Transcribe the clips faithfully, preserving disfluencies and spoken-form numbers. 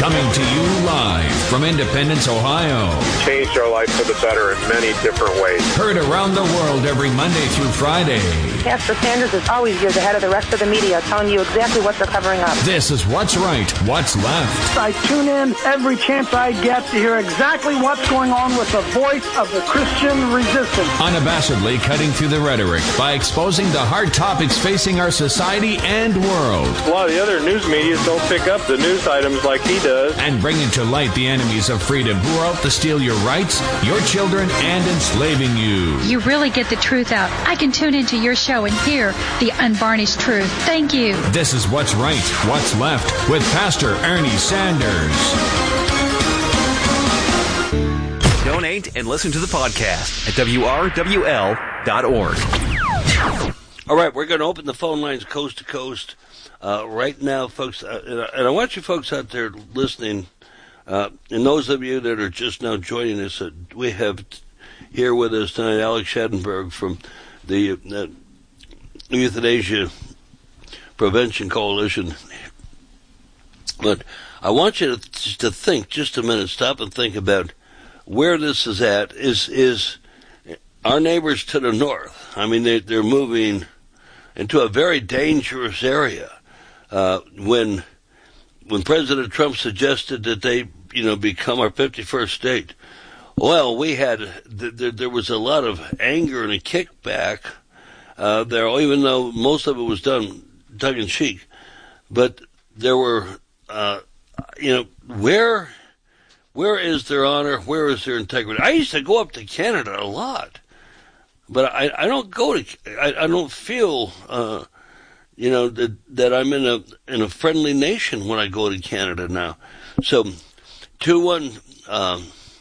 Coming to you live from Independence, Ohio. Changed our life for the better in many different ways. Heard around the world every Monday through Friday. Pastor Sanders is always years ahead of the rest of the media, telling you exactly what they're covering up. This is What's Right, What's Left. I tune in every chance I get to hear exactly what's going on with the voice of the Christian resistance. Unabashedly cutting through the rhetoric by exposing the hard topics facing our society and world. A lot of the other news media don't pick up the news items like he does. And bringing to light the enemies of freedom who are out to steal your rights, your children, and enslaving you. You really get the truth out. I can tune into your show and hear the unvarnished truth. Thank you. This is What's Right, What's Left with Pastor Ernie Sanders. Donate and listen to the podcast at W R W L dot org. All right, we're going to open the phone lines coast to coast uh, right now, folks. Uh, and I want you folks out there listening, uh, and those of you that are just now joining us, uh, we have here with us tonight Alex Schadenberg from the uh, Euthanasia Prevention Coalition. But I want you to, to think just a minute, stop and think about where this is at. Is is our neighbors to the north? I mean, they, they're moving into a very dangerous area. Uh, when when President Trump suggested that they, you know, become our fifty-first state, well, we had th- there was a lot of anger and a kickback uh, there, even though most of it was done tongue in cheek. But there were, uh, you know, where where is their honor? Where is their integrity? I used to go up to Canada a lot. But I, I don't go to, I, I don't feel, uh, you know, that, that I'm in a, in a friendly nation when I go to Canada now. So, two one, um,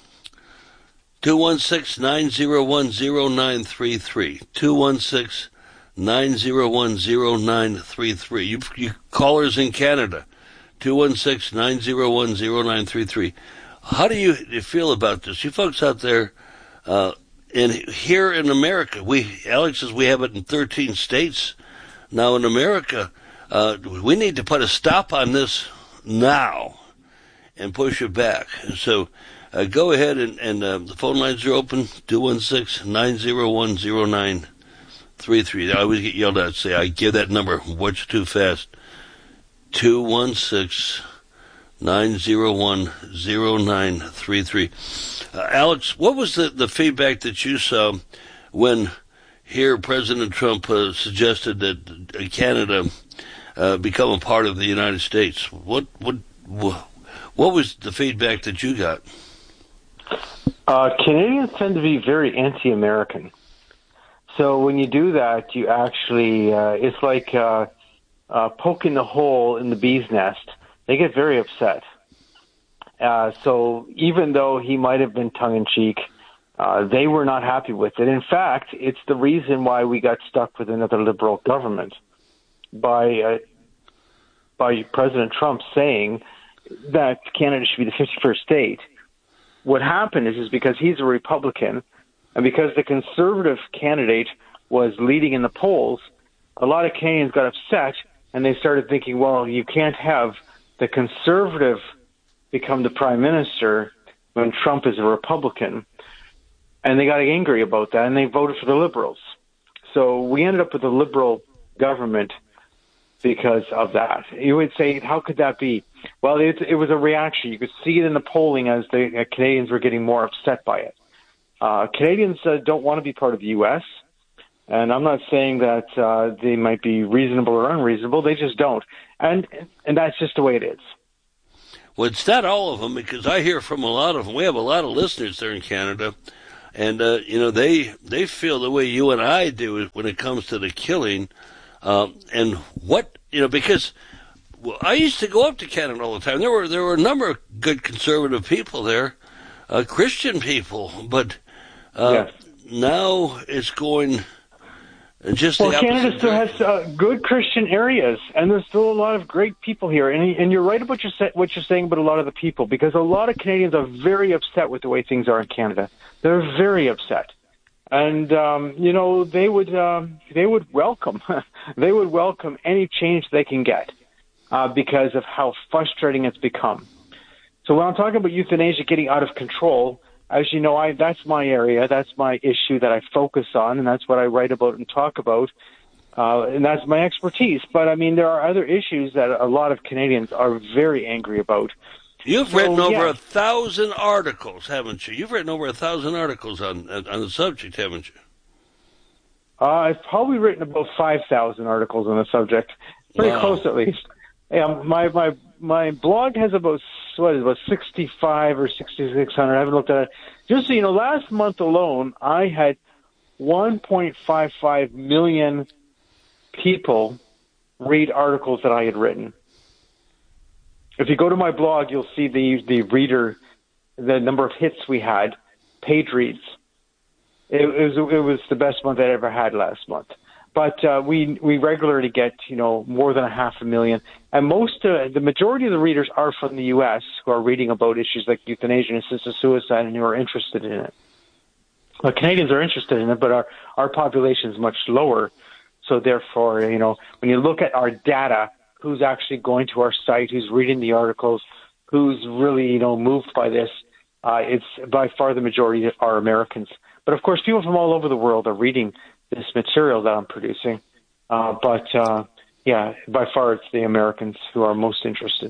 two one six, nine zero one, zero nine three three. two one six, nine zero one, zero nine three three. You, you callers in Canada, two one six, nine zero one, zero nine three three. How do you, you feel about this? You folks out there, uh, And here in America, we Alex says we have it in thirteen states now in America. Uh, we need to put a stop on this now and push it back. And so uh, go ahead and, and uh, the phone lines are open, two one six, nine zero one, zero nine three three. I always get yelled at, say, I give that number, what's too fast? two one six, nine zero one, zero nine three three. Uh, Alex, what was the, the feedback that you saw when here President Trump uh, suggested that uh, Canada uh, become a part of the United States? What what what was the feedback that you got? Uh, Canadians tend to be very anti-American. So when you do that, you actually, uh, it's like uh, uh, poking the hole in the bee's nest. They get very upset. Uh, so even though he might have been tongue-in-cheek, uh, they were not happy with it. In fact, it's the reason why we got stuck with another liberal government by uh, by President Trump saying that Canada should be the fifty-first state. What happened is, is because he's a Republican, and because the conservative candidate was leading in the polls, a lot of Canadians got upset, and they started thinking, well, you can't have the conservative become the prime minister when Trump is a Republican. And they got angry about that, and they voted for the Liberals. So we ended up with a Liberal government because of that. You would say, how could that be? Well, it, it was a reaction. You could see it in the polling as the uh, Canadians were getting more upset by it. Uh, Canadians uh, don't want to be part of the U S, and I'm not saying that uh, they might be reasonable or unreasonable. They just don't. And and that's just the way it is. Well, it's not all of them, because I hear from a lot of them. We have a lot of listeners there in Canada, and, uh, you know, they they feel the way you and I do when it comes to the killing. Um, and what, you know, because well, I used to go up to Canada all the time. There were there were a number of good conservative people there, uh, Christian people, but uh, yes. Now it's going just well, the Canada still has uh, good Christian areas, and there's still a lot of great people here. And, and you're right about your, what you're saying about a lot of the people, because a lot of Canadians are very upset with the way things are in Canada. They're very upset. And, um, you know, they would um, they would welcome they would welcome any change they can get uh, because of how frustrating it's become. So when I'm talking about euthanasia getting out of control, as you know, I that's my area. That's my issue that I focus on, and that's what I write about and talk about. Uh, and that's my expertise. But, I mean, there are other issues that a lot of Canadians are very angry about. You've so, written over yeah. a thousand articles, haven't you? You've written over a thousand articles on on the subject, haven't you? Uh, I've probably written about five thousand articles on the subject. Pretty Wow. close, at least. Yeah, my, my, my blog has about, what is it, about sixty-five or sixty-six hundred. I haven't looked at it. Just so you know, last month alone, I had one point five five million people read articles that I had written. If you go to my blog, you'll see the the reader, the number of hits we had, page reads. It, it was it was the best month I'd ever had last month. But uh, we we regularly get you know more than a half a million, and most uh, the majority of the readers are from the U S who are reading about issues like euthanasia and assisted suicide and who are interested in it. Well, Canadians are interested in it, but our our population is much lower. So therefore, you know, when you look at our data, who's actually going to our site, who's reading the articles, who's really, you know, moved by this, uh, it's by far the majority are Americans. But of course, people from all over the world are reading this material that I'm producing. Uh, but uh, yeah, by far it's the Americans who are most interested.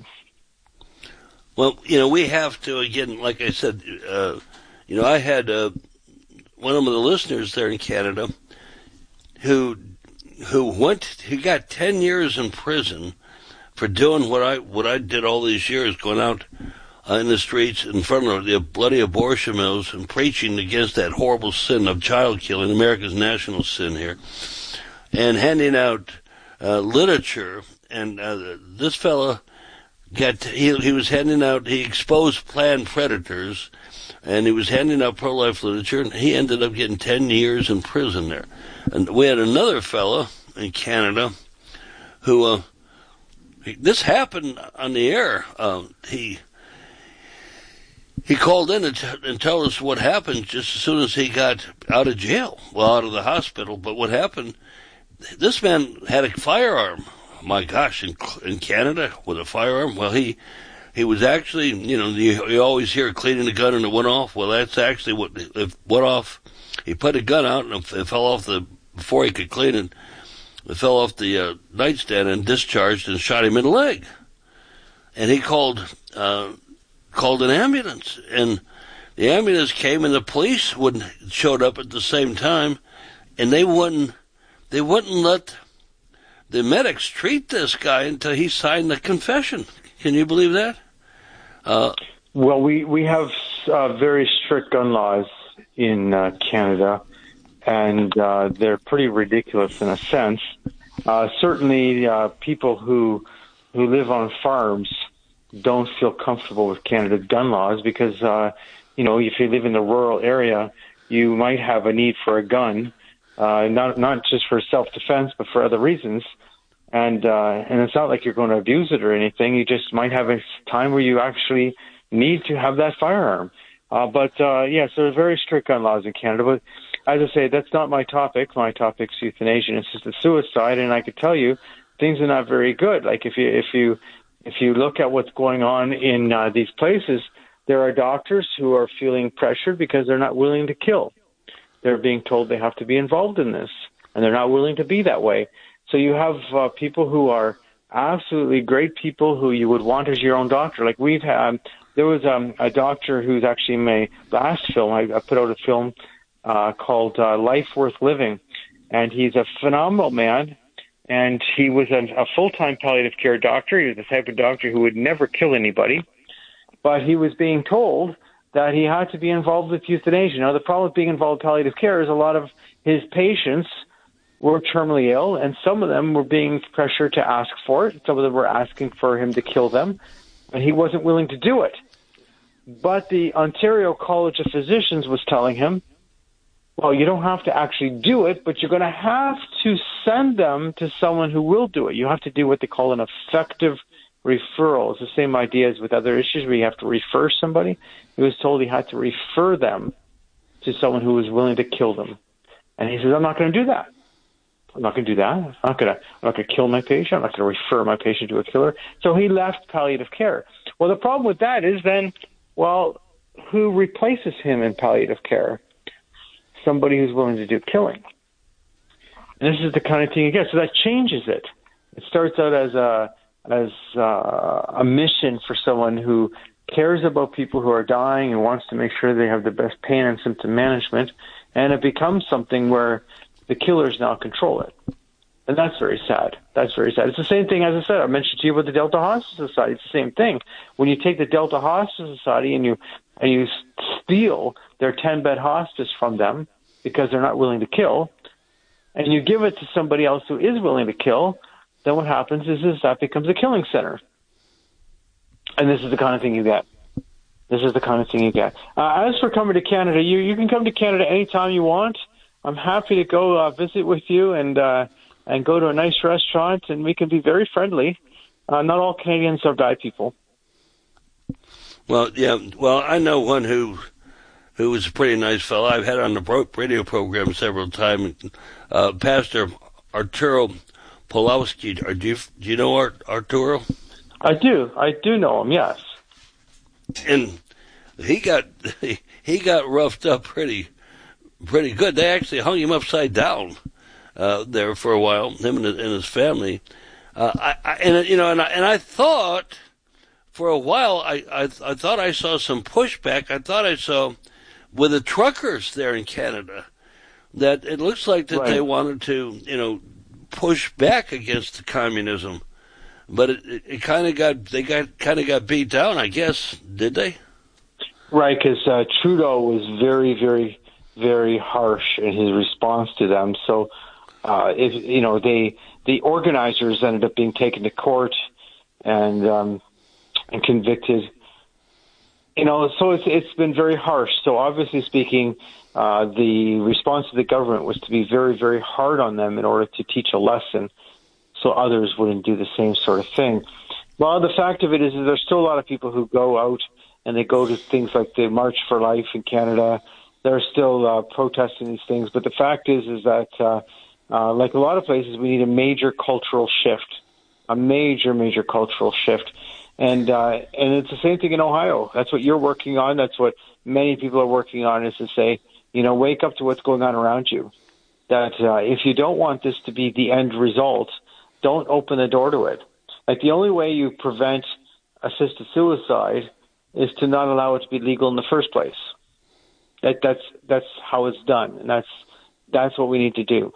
Well, you know, we have to, again, like I said, uh, you know, I had uh, one of the listeners there in Canada who who went, he got ten years in prison for doing what I what I did all these years, going out uh, in the streets in front of the bloody abortion mills and preaching against that horrible sin of child killing, America's national sin here, and handing out uh, literature. And uh, this fella got, he, he was handing out, he exposed Planned Predators, and he was handing out pro-life literature, and he ended up getting ten years in prison there. And we had another fella in Canada who, uh, he, this happened on the air. Uh, he he called in and, t- and told us what happened just as soon as he got out of jail, well, out of the hospital. But what happened, this man had a firearm. My gosh, in, in Canada with a firearm? Well, he he was actually, you know, you, you always hear cleaning the gun and it went off. Well, that's actually what it went off. He put a gun out and it fell off the, before he could clean it, it fell off the uh, nightstand and discharged and shot him in the leg. And he called uh, called an ambulance. And the ambulance came and the police wouldn't showed up at the same time, and they wouldn't they wouldn't let the medics treat this guy until he signed the confession. Can you believe that? Uh, well, we we have uh, very strict gun laws in uh, Canada, and uh, they're pretty ridiculous in a sense. Uh, certainly, uh, people who who live on farms don't feel comfortable with Canada's gun laws because, uh, you know, if you live in the rural area, you might have a need for a gun, uh, not not just for self-defense, but for other reasons. And uh, and it's not like you're going to abuse it or anything. You just might have a time where you actually need to have that firearm. Uh, but, uh, yes, there are very strict gun laws in Canada. But as I say, that's not my topic. My topic's euthanasia and assisted suicide. And I could tell you things are not very good. Like if you if you, if you look at what's going on in uh, these places, there are doctors who are feeling pressured because they're not willing to kill. They're being told they have to be involved in this, and they're not willing to be that way. So you have uh, people who are absolutely great people who you would want as your own doctor. Like we've had, there was um, a doctor who's actually in my last film. I, I put out a film uh, called uh, Life Worth Living, and he's a phenomenal man. And he was a, a full-time palliative care doctor. He was the type of doctor who would never kill anybody, but he was being told that he had to be involved with euthanasia. Now, the problem with being involved in palliative care is a lot of his patients were terminally ill, and some of them were being pressured to ask for it. Some of them were asking for him to kill them, and he wasn't willing to do it. But the Ontario College of Physicians was telling him, well, you don't have to actually do it, but you're going to have to send them to someone who will do it. You have to do what they call an effective referral. It's the same idea as with other issues where you have to refer somebody. He was told he had to refer them to someone who was willing to kill them. And he says, I'm not going to do that. I'm not going to do that. I'm not going to, I'm not going to kill my patient. I'm not going to refer my patient to a killer. So he left palliative care. Well, the problem with that is then, well, who replaces him in palliative care? Somebody who's willing to do killing. And this is the kind of thing again. So that changes it. It starts out as a as a, a mission for someone who cares about people who are dying and wants to make sure they have the best pain and symptom management, and it becomes something where the killers now control it. And that's very sad. That's very sad. It's the same thing, as I said, I mentioned to you about the Delta Hospice Society. It's the same thing. When you take the Delta Hospice Society and you and you steal their ten-bed hospice from them because they're not willing to kill, and you give it to somebody else who is willing to kill, then what happens is, is that becomes a killing center. And this is the kind of thing you get. This is the kind of thing you get. Uh, as for coming to Canada, you, you can come to Canada anytime you want. I'm happy to go uh, visit with you and uh, and go to a nice restaurant, and we can be very friendly. Uh, not all Canadians are bad people. Well, yeah. Well, I know one who who was a pretty nice fellow. I've had on the radio program several times. Uh, Pastor Arturo Pawlowski. Do you, do you know Art, Arturo? I do. I do know him, yes. And he got he, he got roughed up pretty pretty good. They actually hung him upside down uh, there for a while, him and his, and his family. Uh, I, I and you know, and I, and I thought for a while, I, I I thought I saw some pushback. I thought I saw with the truckers there in Canada that it looks like that right. they wanted to, you know, push back against the communism. But it, it, it kind of got they got kind of got beat down, I guess. Did they? Right, because uh, Trudeau was very, very, very harsh in his response to them. So, uh, if you know, they the organizers ended up being taken to court and um, and convicted. You know, so it's it's been very harsh. So, obviously speaking, uh, the response of the government was to be very, very hard on them in order to teach a lesson, so others wouldn't do the same sort of thing. Well, the fact of it is, is there's still a lot of people who go out and they go to things like the March for Life in Canada. They're still uh, protesting these things. But the fact is, is that, uh, uh, like a lot of places, we need a major cultural shift, a major, major cultural shift. And uh, and it's the same thing in Ohio. That's what you're working on. That's what many people are working on, is to say, you know, wake up to what's going on around you. That uh, if you don't want this to be the end result, don't open the door to it. Like, the only way you prevent assisted suicide is to not allow it to be legal in the first place. That, that's that's how it's done, and that's that's what we need to do.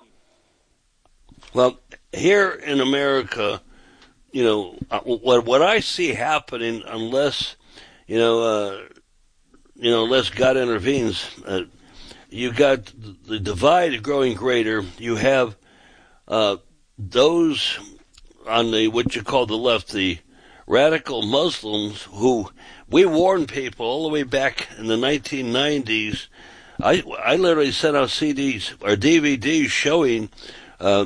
Well, here in America, you know, what what I see happening, unless you know, uh, you know, unless God intervenes, uh, you got the divide growing greater. You have uh, those on the what you call the left, the radical Muslims, who we warned people all the way back in the nineteen nineties. I I literally sent out C Ds or D V Ds showing uh,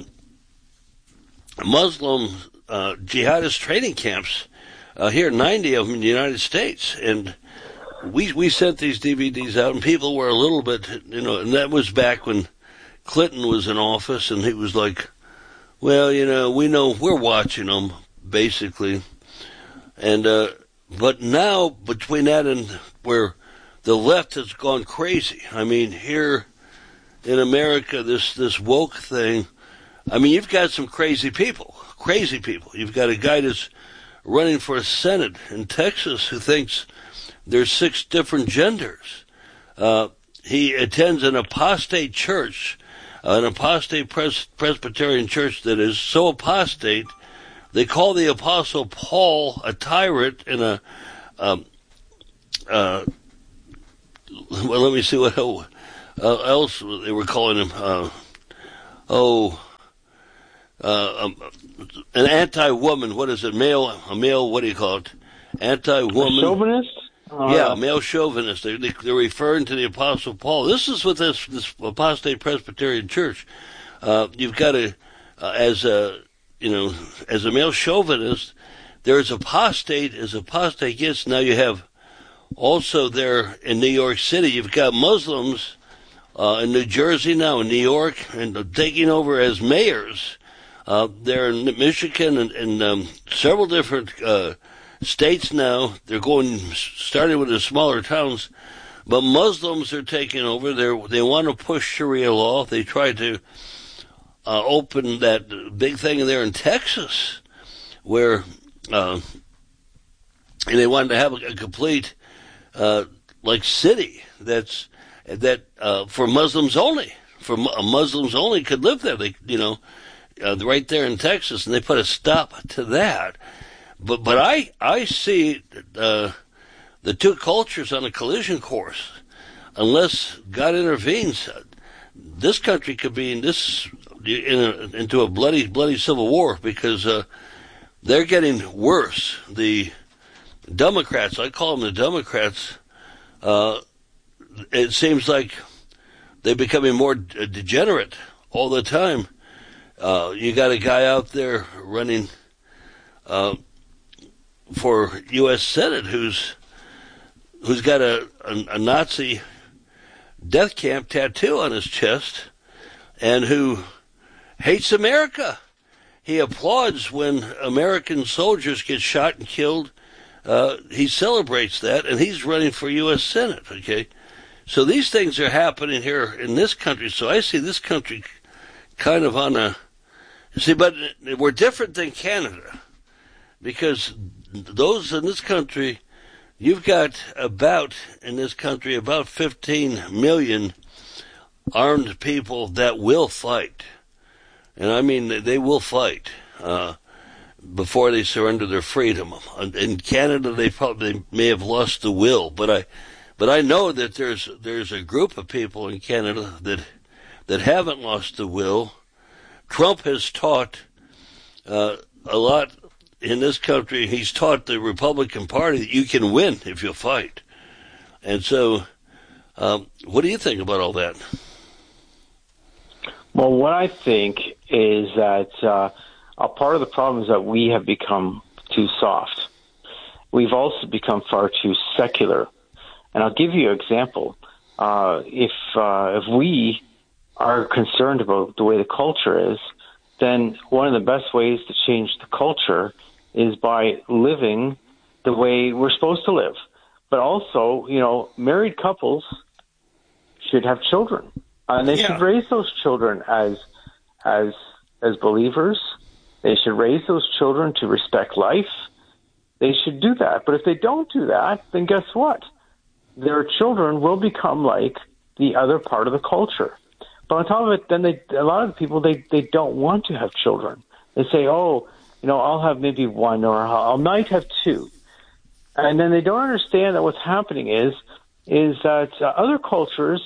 Muslim uh, jihadist training camps uh, here, ninety of them in the United States, and we we sent these D V Ds out, and people were a little bit, you know, and that was back when Clinton was in office, and he was like, well, you know, we know we're watching them, basically. And, uh, but now between that and where the left has gone crazy, I mean, here in America, this, this woke thing, I mean, you've got some crazy people, crazy people. You've got a guy that's running for a Senate in Texas who thinks there's six different genders. Uh, he attends an apostate church, an apostate pres- Presbyterian church that is so apostate, they call the Apostle Paul a tyrant and a, um, uh, well, let me see what uh, else they were calling him. Uh, oh, uh, um, an anti-woman. What is it? Male, a male, what do you call it? Anti-woman. A chauvinist? Uh, yeah, male chauvinist. They, they, they're referring to the Apostle Paul. This is with this, this apostate Presbyterian church. Uh, you've got to, uh, as a, you know, as a male chauvinist, there's apostate as apostate gets. Now you have also there in New York City, you've got Muslims uh, in New Jersey now, in New York, and taking over as mayors. Uh, there in Michigan and, and um, several different uh, states now, they're going, starting with the smaller towns, but Muslims are taking over. They they want to push Sharia law. They tried to uh, open that big thing there in Texas, where uh, and they wanted to have a, a complete uh, like city that's that uh, for Muslims only. For uh, Muslims only could live there. They you know uh, right there in Texas, and they put a stop to that. But but I I see. Uh, The two cultures on a collision course. Unless God intervenes, this country could be in this in a, into a bloody, bloody civil war because uh, they're getting worse. The Democrats, I call them the Democrats. Uh, it seems like they're becoming more degenerate all the time. Uh, you got a guy out there running uh, for U S Senate who's who's got a, a, a Nazi death camp tattoo on his chest and who hates America. He applauds when American soldiers get shot and killed. Uh, he celebrates that, and he's running for U S Senate, okay? So these things are happening here in this country, so I see this country kind of on a... See, but we're different than Canada because those in this country... You've got about, in this country, about fifteen million armed people that will fight. And I mean, they will fight uh, before they surrender their freedom. In Canada, they probably may have lost the will, but I, but I know that there's there's a group of people in Canada that that haven't lost the will. Trump has taught uh, a lot. In this country, he's taught the Republican Party that you can win if you fight. And so, um, what do you think about all that? Well, what I think is that uh, a part of the problem is that we have become too soft. We've also become far too secular. And I'll give you an example. Uh, if uh, if we are concerned about the way the culture is, then one of the best ways to change the culture is by living the way we're supposed to live. But also, you know, married couples should have children. And they yeah. should raise those children as as as believers. They should raise those children to respect life. They should do that. But if they don't do that, then guess what? Their children will become like the other part of the culture. But on top of it, then they, a lot of the people, they, they don't want to have children. They say, oh, you know, I'll have maybe one or I might have two. And then they don't understand that what's happening is, is that uh, other cultures,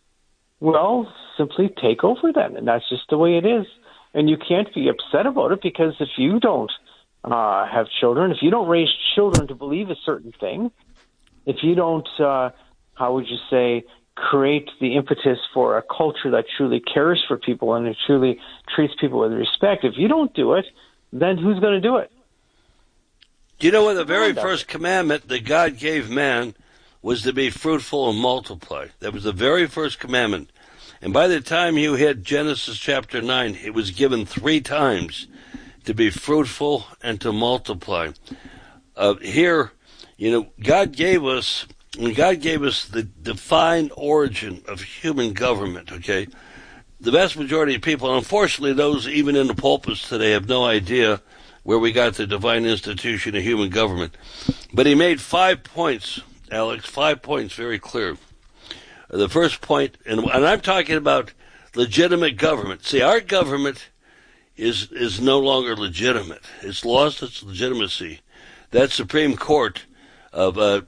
well, simply take over them. And that's just the way it is. And you can't be upset about it because if you don't uh, have children, if you don't raise children to believe a certain thing, if you don't, uh, how would you say, create the impetus for a culture that truly cares for people and that truly treats people with respect, if you don't do it, then who's going to do it? Do you know what the very first commandment that God gave man was to be fruitful and multiply? That was the very first commandment. And by the time you hit Genesis chapter nine, it was given three times to be fruitful and to multiply. Uh, here, you know, God gave us, when God gave us the defined origin of human government, okay? The vast majority of people, and unfortunately those even in the pulpits today, have no idea where we got the divine institution of human government. But he made five points, Alex, five points very clear. The first point, and, and I'm talking about legitimate government. See, our government is is no longer legitimate. It's lost its legitimacy. That Supreme Court of uh,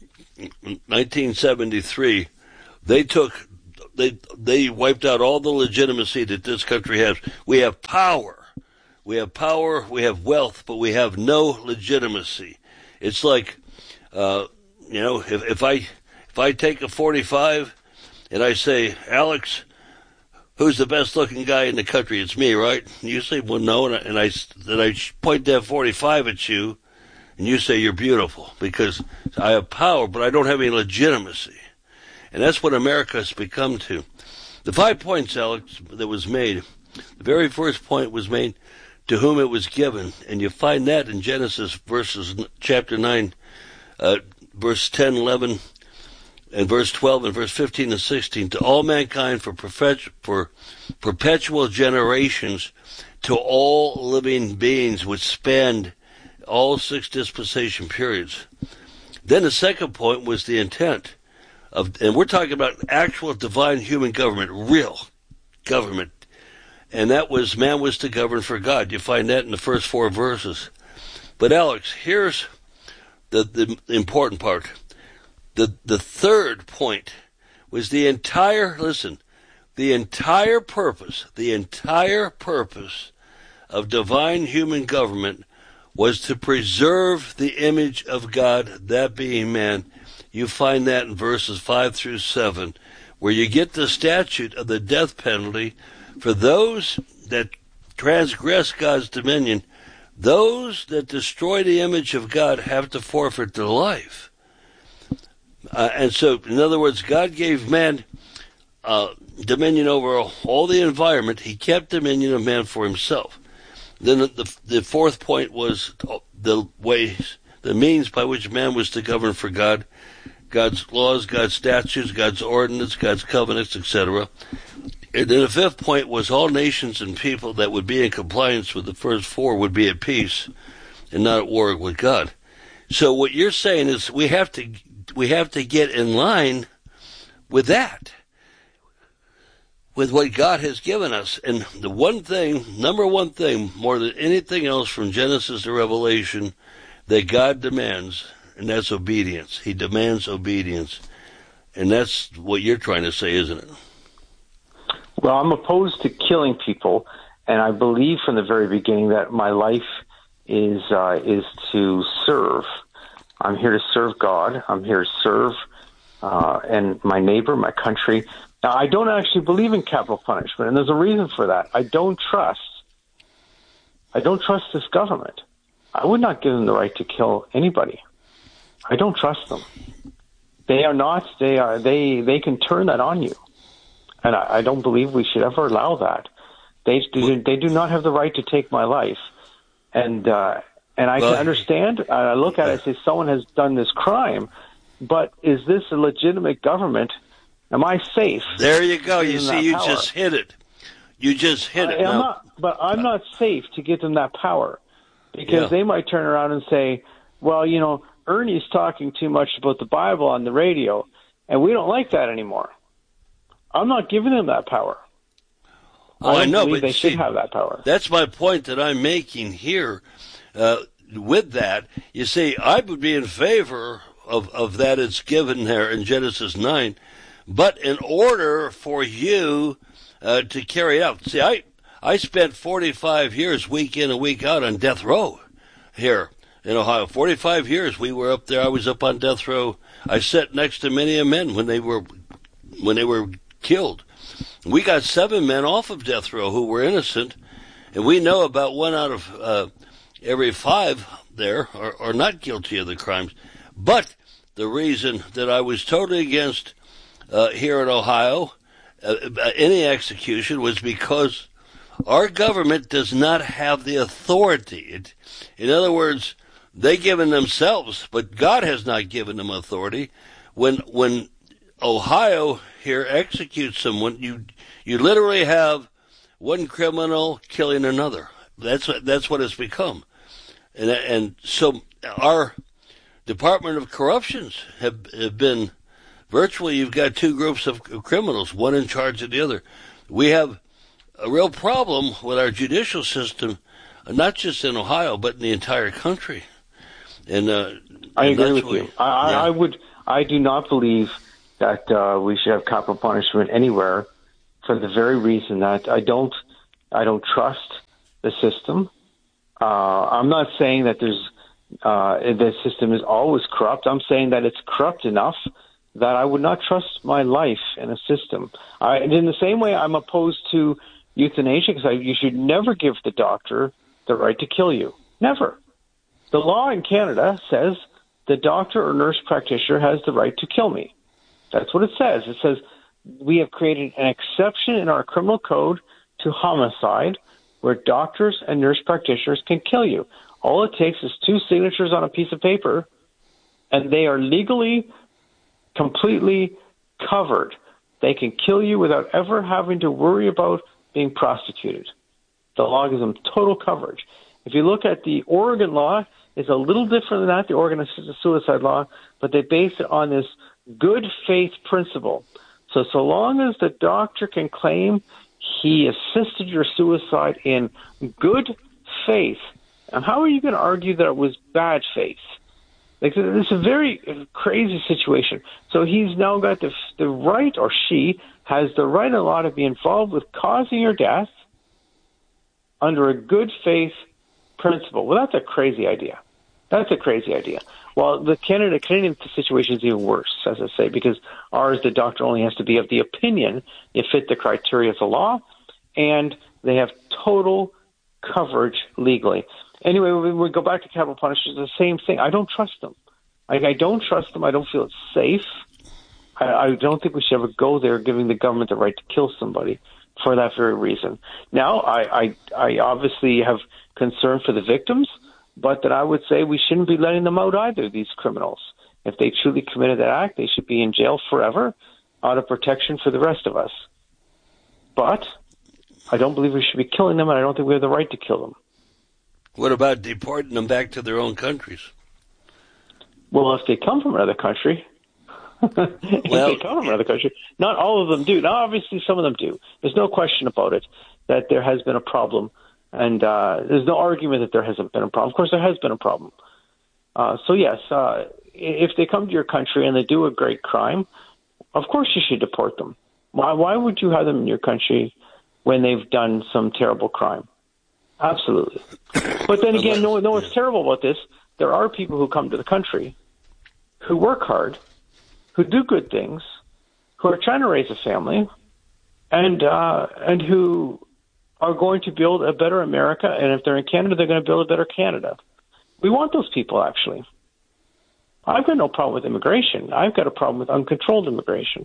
nineteen seventy-three, they took... They they wiped out all the legitimacy that this country has. We have power. We have power, we have wealth, but we have no legitimacy. It's like, uh, you know, if, if I if I take a forty-five and I say, Alex, who's the best looking guy in the country? It's me, right? And you say, well, no, and I, and I, then I point that forty-five at you, and you say you're beautiful because I have power, but I don't have any legitimacy. And that's what America has become to. The five points, Alex, that was made, the very first point was made to whom it was given. And you find that in Genesis verses chapter nine, uh, verse ten, eleven, and verse twelve, and verse fifteen and sixteen. To all mankind for, perpetu- for perpetual generations, to all living beings which spanned all six dispensation periods. Then the second point was the intent of, and we're talking about actual divine human government, real government. And that was, man was to govern for God. You find that in the first four verses. But Alex, here's the, the important part. The, the third point was the entire, listen, the entire purpose, the entire purpose of divine human government was to preserve the image of God, that being man. You find that in verses five through seven, where you get the statute of the death penalty for those that transgress God's dominion. Those that destroy the image of God have to forfeit their life. Uh, and so, in other words, God gave man uh, dominion over all the environment. He kept dominion of man for himself. Then the, the fourth point was the ways, the means by which man was to govern for God, God's laws, God's statutes, God's ordinance, God's covenants, et cetera. And then the fifth point was all nations and people that would be in compliance with the first four would be at peace and not at war with God. So what you're saying is we have to we have to get in line with that, with what God has given us. And the one thing, number one thing, more than anything else from Genesis to Revelation, that God demands, and that's obedience. He demands obedience. And that's what you're trying to say, isn't it? Well, I'm opposed to killing people, and I believe from the very beginning that my life is uh, is to serve. I'm here to serve God. I'm here to serve uh, and my neighbor, my country. Now, I don't actually believe in capital punishment, and there's a reason for that. I don't trust. I don't trust this government. I would not give them the right to kill anybody. I don't trust them. They are not. They are. They. They can turn that on you, and I, I don't believe we should ever allow that. They do. They do not have the right to take my life, and uh, and I well, can understand. I look at it and say someone has done this crime, but is this a legitimate government? Am I safe? There you go. You see, you power? just hit it. You just hit I, it. I'm now. not, but I'm not safe to give them that power, because yeah. they might turn around and say, well, you know, Ernie's talking too much about the Bible on the radio, and we don't like that anymore. I'm not giving them that power. Oh, I, I know, but they see, should have that power. That's my point that I'm making here. Uh, with that, you see, I would be in favor of, of that it's given there in Genesis nine, but in order for you uh, to carry it out, see, I I spent forty-five years, week in and week out, on death row here in Ohio. forty-five years we were up there. I was up on death row. I sat next to many a men when they were when they were killed. We got seven men off of death row who were innocent, and we know about one out of uh, every five there are, are not guilty of the crimes. But the reason that I was totally against uh, here in Ohio uh, any execution was because our government does not have the authority. It, in other words, they given themselves, but God has not given them authority. When when Ohio here executes someone, you you literally have one criminal killing another. That's what that's what it's become, and and so our Department of Corrections have have been virtually. You've got two groups of criminals, one in charge of the other. We have a real problem with our judicial system, not just in Ohio but in the entire country. And uh, I and agree with we, you. I, yeah. I would. I do not believe that uh, we should have capital punishment anywhere, for the very reason that I don't. I don't trust the system. Uh, I'm not saying that there's uh, the system is always corrupt. I'm saying that it's corrupt enough that I would not trust my life in a system. I, and in the same way, I'm opposed to euthanasia, because you should never give the doctor the right to kill you. Never. The law in Canada says the doctor or nurse practitioner has the right to kill me. That's what it says. It says we have created an exception in our criminal code to homicide, where doctors and nurse practitioners can kill you. All it takes is two signatures on a piece of paper, and they are legally completely covered. They can kill you without ever having to worry about being prosecuted. The law gives them total coverage. If you look at the Oregon law, it's a little different than that, the Oregon assisted suicide law, but they base it on this good faith principle. So so long as the doctor can claim he assisted your suicide in good faith, and how are you going to argue that it was bad faith? Like, it's a very crazy situation. So he's now got the, the right, or she has the right in law to be involved with causing your death under a good faith principle. Well, that's a crazy idea. That's a crazy idea. Well, the Canada Canadian situation is even worse, as I say, because ours, the doctor only has to be of the opinion you fit the criteria of the law, and they have total coverage legally. Anyway, when we go back to capital punishment, it's the same thing. I don't trust them. I, I don't trust them. I don't feel it's safe. I, I don't think we should ever go there giving the government the right to kill somebody for that very reason. Now, I, I, I obviously have concern for the victims, but that I would say we shouldn't be letting them out either, these criminals. If they truly committed that act, they should be in jail forever out of protection for the rest of us. But I don't believe we should be killing them, and I don't think we have the right to kill them. What about deporting them back to their own countries? Well, if they come from another country, if well, they come from another country, not all of them do. Now, obviously, some of them do. There's no question about it that there has been a problem, and uh, there's no argument that there hasn't been a problem. Of course, there has been a problem. Uh, so, yes, uh, if they come to your country and they do a great crime, of course you should deport them. Why, why would you have them in your country when they've done some terrible crime? Absolutely. But then again, no, no what's terrible about this, there are people who come to the country who work hard, who do good things, who are trying to raise a family, and uh, and who are going to build a better America. And if they're in Canada, they're going to build a better Canada. We want those people, actually. I've got no problem with immigration. I've got a problem with uncontrolled immigration.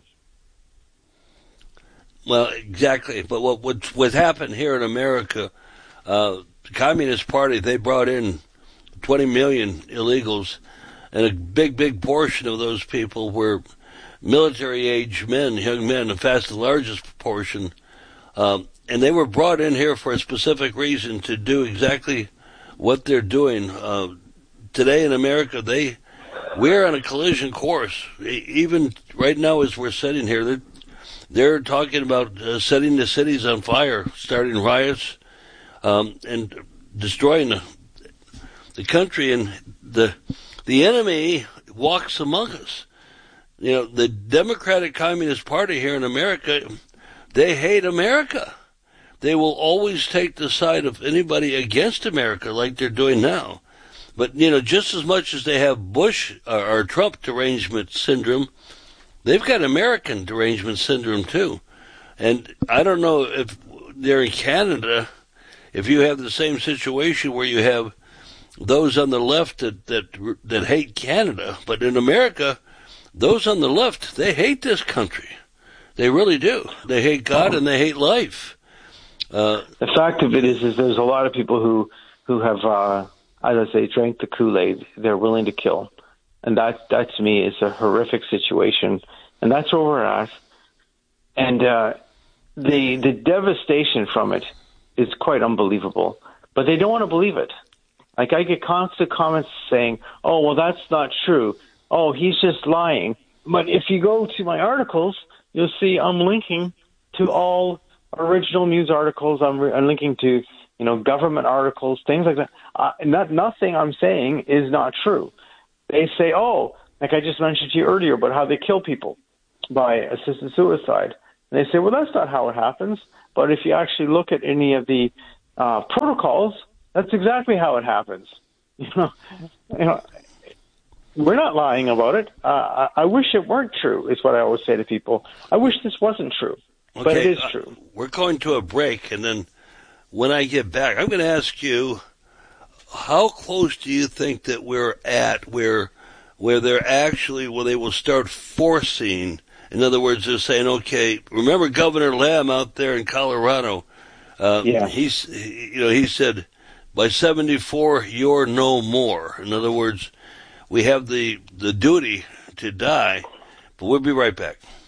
Well, exactly. But what what, what happened here in America, uh, the Communist Party, they brought in twenty million illegals, and a big, big portion of those people were military-age men, young men, in fact, the largest portion. Um, and they were brought in here for a specific reason, to do exactly what they're doing. Uh, today in America, they we're on a collision course. Even right now as we're sitting here, they're, they're talking about uh, setting the cities on fire, starting riots, um, and destroying the, the country. And the the enemy walks among us. You know, the Democratic Communist Party here in America, they hate America. They will always take the side of anybody against America, like they're doing now. But, you know, just as much as they have Bush or, or Trump derangement syndrome, they've got American derangement syndrome too. And I don't know if they're in Canada, if you have the same situation where you have those on the left that, that, that hate Canada, but in America, those on the left, they hate this country. They really do. They hate God and they hate life. Uh, the fact of it is, is there's a lot of people who, who have, uh, as I say, drank the Kool-Aid. They're willing to kill. And that, that to me is a horrific situation. And that's where we're at. And uh, the the devastation from it is quite unbelievable. But they don't want to believe it. Like, I get constant comments saying, oh, well, that's not true. Oh, he's just lying. But if you go to my articles, you'll see I'm linking to all original news articles. I'm, re- I'm linking to, you know, government articles, things like that. Uh, not, nothing I'm saying is not true. They say, oh, like I just mentioned to you earlier about how they kill people by assisted suicide. And they say, well, that's not how it happens. But if you actually look at any of the uh, protocols, that's exactly how it happens. You know, you know, we're not lying about it. Uh, I, I wish it weren't true, is what I always say to people. I wish this wasn't true, okay, but it is uh, true. We're going to a break, and then when I get back, I'm going to ask you, how close do you think that we're at where where they're actually, where they will start forcing, in other words, they're saying, okay, remember Governor Lamb out there in Colorado, Uh, Yeah. He's, he, you know, he said, by seventy-four, you're no more. In other words, we have the, the duty to die, but we'll be right back.